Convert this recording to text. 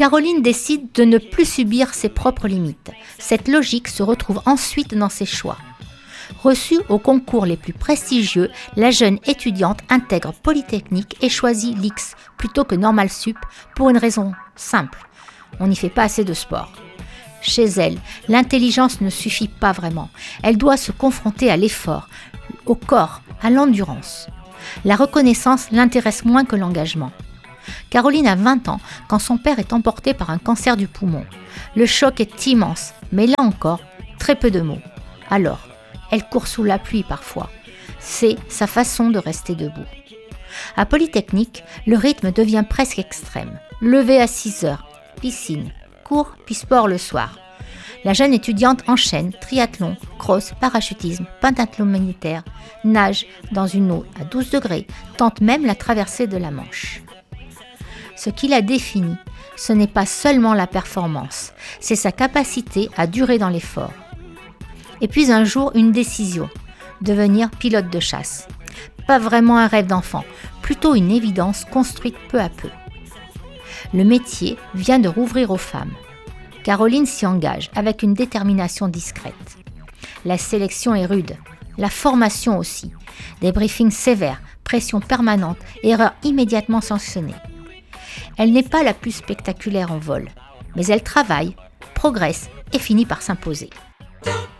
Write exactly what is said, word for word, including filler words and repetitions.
Caroline décide de ne plus subir ses propres limites. Cette logique se retrouve ensuite dans ses choix. Reçue aux concours les plus prestigieux, la jeune étudiante intègre Polytechnique et choisit l'I X plutôt que Normal Sup pour une raison simple. On n'y fait pas assez de sport. Chez elle, l'intelligence ne suffit pas vraiment. Elle doit se confronter à l'effort, au corps, à l'endurance. La reconnaissance l'intéresse moins que l'engagement. Caroline a vingt ans quand son père est emporté par un cancer du poumon. Le choc est immense, mais là encore, très peu de mots. Alors, elle court sous la pluie parfois. C'est sa façon de rester debout. À Polytechnique, le rythme devient presque extrême. Lever à six heures, piscine, cours puis sport le soir. La jeune étudiante enchaîne triathlon, cross, parachutisme, pentathlon militaire, nage dans une eau à douze degrés, tente même la traversée de la Manche. Ce qui la définit, ce n'est pas seulement la performance, c'est sa capacité à durer dans l'effort. Et puis un jour, une décision, devenir pilote de chasse. Pas vraiment un rêve d'enfant, plutôt une évidence construite peu à peu. Le métier vient de rouvrir aux femmes. Caroline s'y engage avec une détermination discrète. La sélection est rude, la formation aussi. Des briefings sévères, pression permanente, erreurs immédiatement sanctionnées. Elle n'est pas la plus spectaculaire en vol, mais elle travaille, progresse et finit par s'imposer.